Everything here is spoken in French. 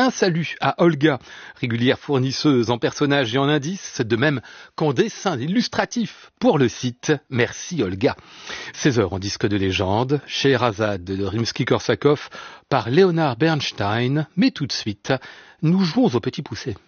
Un salut à Olga, régulière fournisseuse en personnages et en indices, de même qu'en dessins illustratifs pour le site. Merci Olga. 16 heures en disque de légende, Scheherazade de Rimsky-Korsakov par Léonard Bernstein. Mais tout de suite, nous jouons au petit poussé.